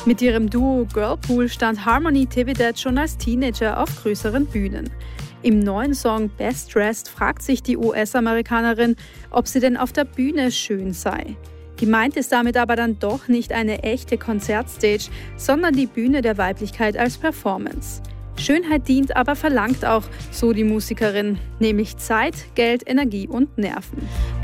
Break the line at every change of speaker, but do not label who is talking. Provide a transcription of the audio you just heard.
Mit ihrem Duo Girlpool stand Harmony Tividet schon als Teenager auf größeren Bühnen. Im neuen Song Best Dressed fragt sich die US-Amerikanerin, ob sie denn auf der Bühne schön sei. Gemeint ist damit aber dann doch nicht eine echte Konzertstage, sondern die Bühne der Weiblichkeit als Performance. Schönheit dient aber verlangt auch, so die Musikerin, nämlich Zeit, Geld, Energie und Nerven.